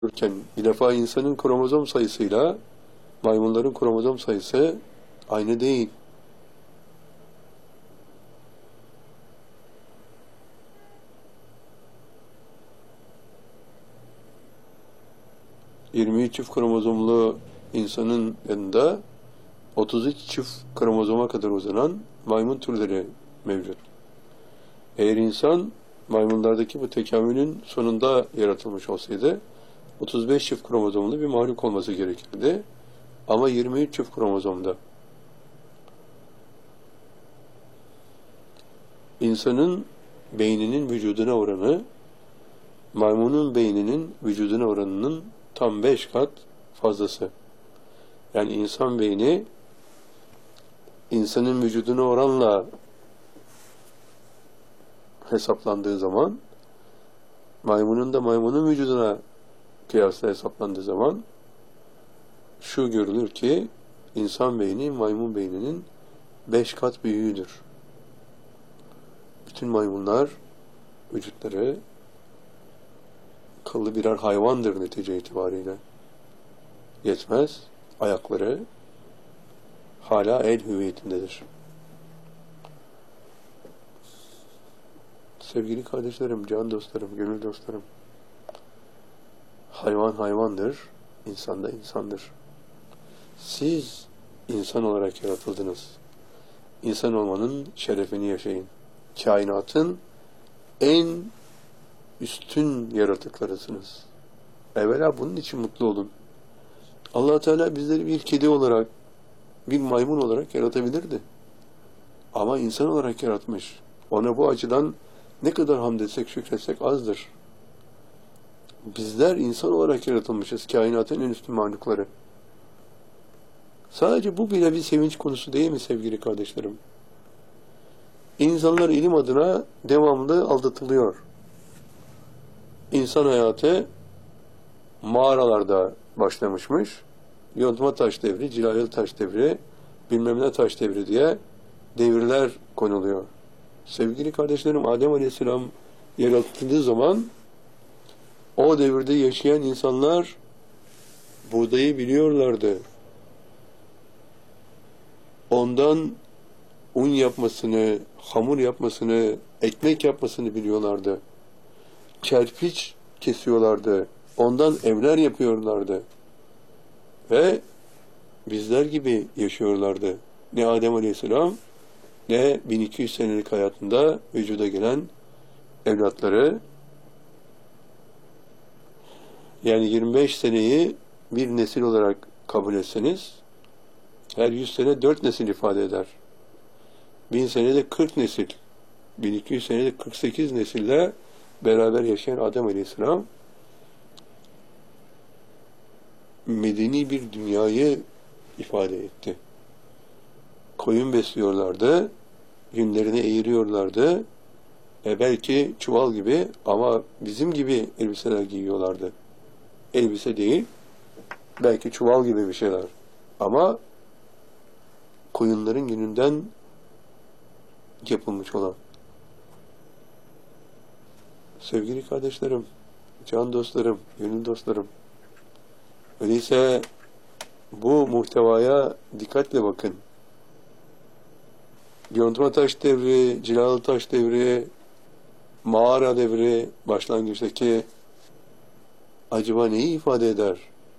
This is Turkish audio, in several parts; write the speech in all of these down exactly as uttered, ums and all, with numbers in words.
Dururken bir defa insanın kromozom sayısıyla maymunların kromozom sayısı aynı değil. yirmi üç çift kromozomlu insanın yanında otuz iki çift kromozoma kadar uzanan maymun türleri mevcut. Eğer insan maymunlardaki bu tekamülün sonunda yaratılmış olsaydı otuz beş çift kromozomlu bir mahluk olması gerekirdi. Ama yirmi üç çift kromozomda. İnsanın beyninin vücuduna oranı maymunun beyninin vücuduna oranının tam beş kat fazlası. Yani insan beyni insanın vücuduna oranla hesaplandığı zaman maymunun da maymunun vücuduna kıyasla hesaplandığı zaman şu görülür ki insan beyni maymun beyninin beş kat büyüğüdür. Bütün maymunlar vücutları kıllı birer hayvandır netice itibariyle. Yetmez, ayakları hala el hüviyetindedir. Sevgili kardeşlerim, can dostlarım, gönül dostlarım, hayvan hayvandır, insan da insandır. Siz insan olarak yaratıldınız. İnsan olmanın şerefini yaşayın. Kainatın en üstün yaratıklarısınız. Evvela bunun için mutlu olun. Allah Teala bizleri bir kedi olarak, bir maymun olarak yaratabilirdi. Ama insan olarak yaratmış. Ona bu açıdan ne kadar hamd etsek, şükretsek azdır. Bizler insan olarak yaratılmışız. Kainatın en üstün mahlukları. Sadece bu bile bir sevinç konusu değil mi sevgili kardeşlerim? İnsanlar ilim adına devamlı aldatılıyor. İnsan hayatı mağaralarda başlamışmış. Yontma taş devri, cilayalı taş devri, bilmem ne taş devri diye devirler konuluyor. Sevgili kardeşlerim, Adem Aleyhisselam yaratıldığı zaman o devirde yaşayan insanlar buğdayı biliyorlardı. Ondan un yapmasını, hamur yapmasını, ekmek yapmasını biliyorlardı. Kerpiç kesiyorlardı. Ondan evler yapıyorlardı. Ve bizler gibi yaşıyorlardı. Ne Adem Aleyhisselam ne bin iki yüz senelik hayatında vücuda gelen evlatları. Yani yirmi beş seneyi bir nesil olarak kabul etseniz her yüz sene dört nesil ifade eder. bin senede kırk nesil, bin iki yüz senede kırk sekiz nesille beraber yaşayan Adem Aleyhisselam medeni bir dünyayı ifade etti. Koyun besliyorlardı, günlerini eğiriyorlardı, e belki çuval gibi ama bizim gibi elbiseler giyiyorlardı. Elbise değil, belki çuval gibi bir şeyler. Ama koyunların gününden yapılmış olan. Sevgili kardeşlerim, can dostlarım, gönül dostlarım, öyleyse bu muhtevaya dikkatle bakın. Yontma taş devri, cilalı taş devri, mağara devri, başlangıçtaki acaba neyi ifade eder?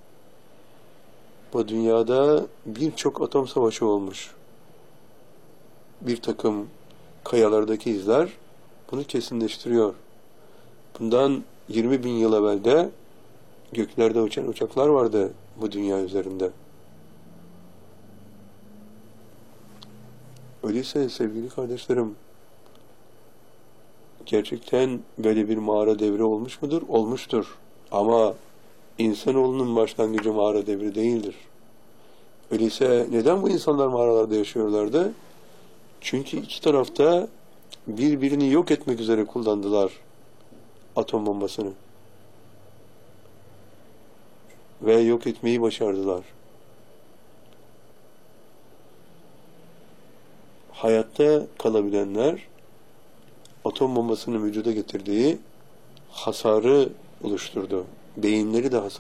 Bu dünyada birçok atom savaşı olmuş. Bir takım kayalardaki izler bunu kesinleştiriyor. Bundan yirmi bin yıl evvelde göklerde uçan uçaklar vardı bu dünya üzerinde. Öyleyse sevgili kardeşlerim, gerçekten böyle bir mağara devri olmuş mudur? Olmuştur. Ama insanoğlunun başlangıcı mağara devri değildir. Öyleyse neden bu insanlar mağaralarda yaşıyorlardı? Çünkü iki tarafta birbirini yok etmek üzere kullandılar atom bombasını. Ve yok etmeyi başardılar. Hayatta kalabilenler atom bombasının vücuda getirdiği hasarı oluşturdu. beyinleri daha